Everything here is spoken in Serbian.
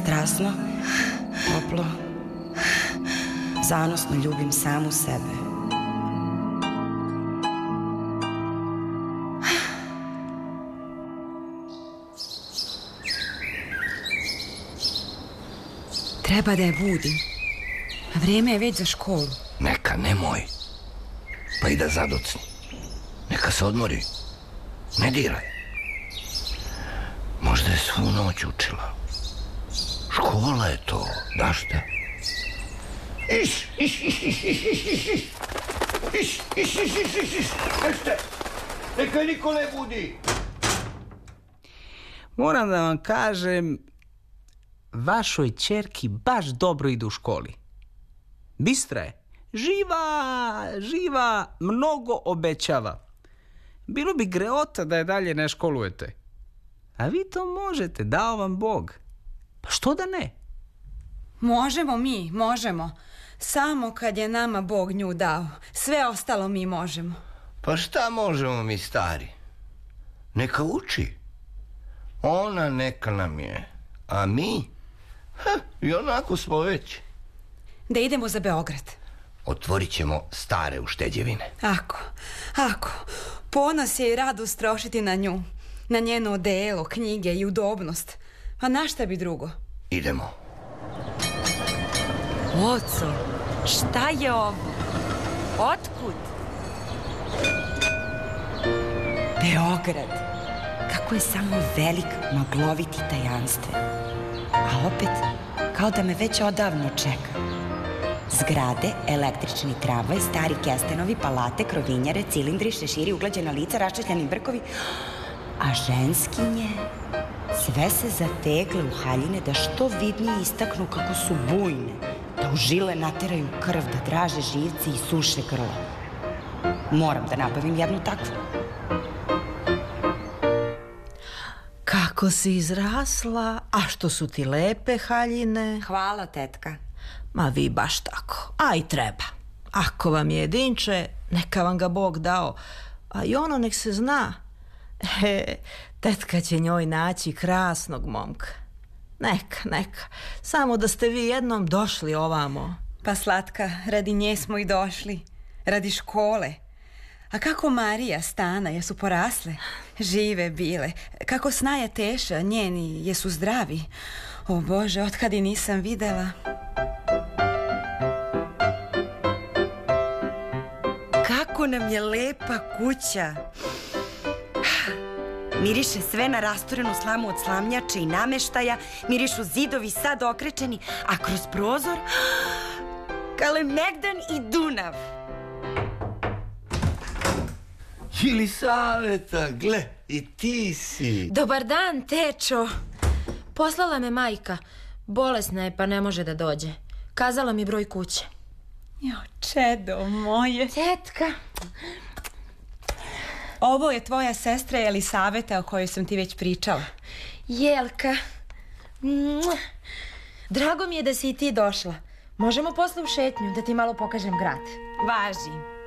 Strasno, toplo, zanosno ljubim samu sebe. Treba da je budim. A vrijeme je već za školu. Neka, nemoj. Pa i da zadocni. Neka se odmori. Ne diraj. Možda je svu noć učila. Škola je to, da šta? Neka niko ne budi. Moram da vam kažem, vašoj ćerki baš dobro ide u školi. Bistra je. Živa, mnogo obećava. Bilo bi greota da je dalje ne školujete. A vi to možete, dao vam Bog. Pa što da ne? Možemo. Samo kad je nama Bog nju dao. Sve ostalo mi možemo. Pa šta možemo mi, stari? Neka uči. Ona neka nam je. A mi? I onako smo već. Da idemo za Beograd. Otvorit ćemo stare ušteđevine. Ako. Ponos je i radost trošiti na nju. Na njeno odelo, knjige i udobnost. A na šta bi drugo? Idemo. Oco, šta je ovo? Otkud? Beograd. Kako je samo velik, maglovit i tajanstven. A opet, kao da me već odavno čeka. Zgrade, električni tramvaj, stari kestenovi, palate, krovinjare, cilindri, šeširi, uglađena lica, raščešljani brkovi. A ženskinje sve se zategle u haljine da što vidnije istaknu kako su bujne, da u žile nateraju krv, da draže živci i suše grlo. Moram da nabavim jednu takvu. Kako si izrasla, a što su ti lepe haljine. Hvala, tetka. Ma vi baš tako, a i treba. Ako vam je jedinče, neka vam ga Bog dao. A i ono nek se zna. Tetka će njoj naći krasnog momka. Neka. Samo da ste vi jednom došli ovamo. Pa slatka, radi nje smo i došli. Radi škole. A kako Marija, Stana, jesu porasle? Žive bile. Kako Snaja, Teša, njeni, jesu zdravi? O Bože, otkad i nisam videla. Kako nam je lepa kuća. Miriše sve na rasturenu slamu od slamnjače i nameštaja. Mirišu zidovi sad okrečeni, a kroz prozor Kalemegdan i Dunav. Jelisaveta, gle, i ti si. Dobar dan, tečo. Poslala me majka. Bolesna je pa ne može da dođe. Kazala mi broj kuće. Jo, čedo moje. Tetka. Ovo je tvoja sestra Jelisaveta o kojoj sam ti već pričala. Jelka. Drago mi je da si i ti došla. Možemo posle u šetnju da ti malo pokažem grad. Važi.